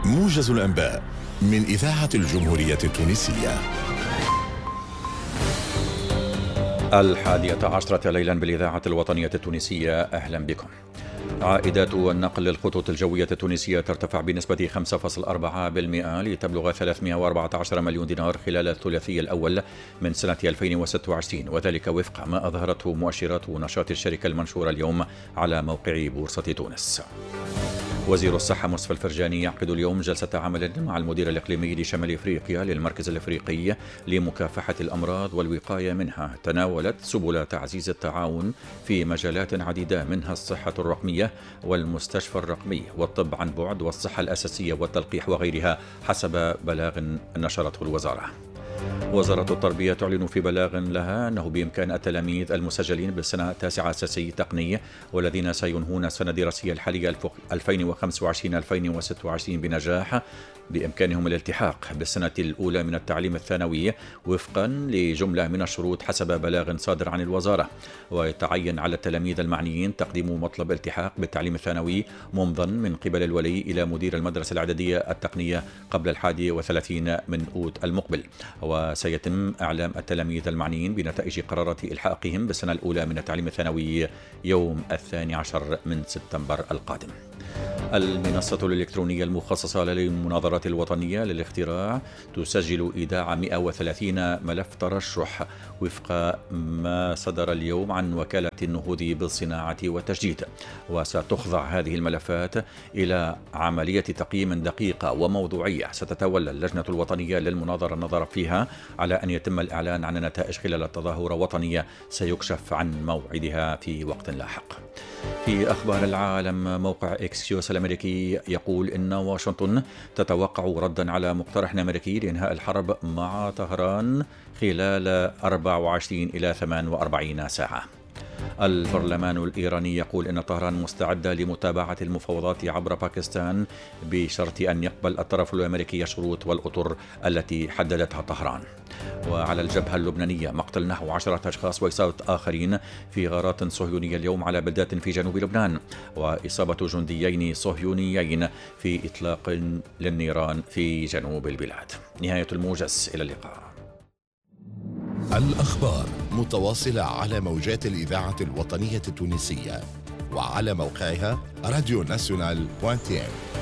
موجز الأنباء من إذاعة الجمهورية التونسية. 11 ليلا بالإذاعة الوطنية التونسية، أهلا بكم. عائدات النقل للخطوط الجوية التونسية ترتفع بنسبة 5.4% لتبلغ 314 مليون دينار خلال الثلاثي الأول من سنة 2026، وذلك وفق ما أظهرته مؤشرات نشاط الشركة المنشورة اليوم على موقع بورصة تونس. وزير الصحة مصطفى الفرجاني يعقد اليوم جلسة عمل مع المدير الإقليمي لشمال إفريقيا للمركز الإفريقي لمكافحة الأمراض والوقاية منها، تناولت سبل تعزيز التعاون في مجالات عديدة منها الصحة الرقمية والمستشفى الرقمي والطب عن بعد والصحة الأساسية والتلقيح وغيرها، حسب بلاغ نشرته الوزارة. وزارة التربية تعلن في بلاغ لها أنه بإمكان التلاميذ المسجلين بالسنة التاسعة أساسي تقني والذين سينهون السنة الدراسية الحالية 2025-2026 بنجاح بإمكانهم الالتحاق بالسنة الأولى من التعليم الثانوي وفقا لجملة من الشروط حسب بلاغ صادر عن الوزارة. ويتعين على التلاميذ المعنيين تقديم مطلب التحاق بالتعليم الثانوي ممضى من قبل الولي إلى مدير المدرسة الإعدادية التقنية قبل 31 من أوت المقبل. وسيتم إعلام التلاميذ المعنيين بنتائج قرارات إلحاقهم بالسنة الأولى من التعليم الثانوي يوم 12 من سبتمبر القادم. المنصة الإلكترونية المخصصة للمناظرات الوطنية للاختراع تسجل إيداع 130 ملف ترشح وفق ما صدر اليوم عن وكالة النهوض بالصناعة والتجديد، وستخضع هذه الملفات إلى عملية تقييم دقيقة وموضوعية ستتولى اللجنة الوطنية للمناظرة النظر فيها على أن يتم الإعلان عن النتائج خلال تظاهرة وطنية سيكشف عن موعدها في وقت لاحق. في أخبار العالم، موقع إكسيوس الأمريكي يقول إن واشنطن تتوقع ردا على مقترح أمريكي لإنهاء الحرب مع طهران خلال 24 إلى 48 ساعة. البرلمان الإيراني يقول إن طهران مستعدة لمتابعة المفاوضات عبر باكستان بشرط أن يقبل الطرف الأمريكي الشروط والأطر التي حددتها طهران. وعلى الجبهة اللبنانية، مقتل نحو 10 أشخاص وإصابة آخرين في غارات صهيونية اليوم على بلدات في جنوب لبنان، وإصابة جنديين صهيونيين في إطلاق للنيران في جنوب البلاد. نهاية الموجز، إلى اللقاء. الأخبار متواصلة على موجات الإذاعة الوطنية التونسية وعلى موقعها راديو ناسيونال.tn.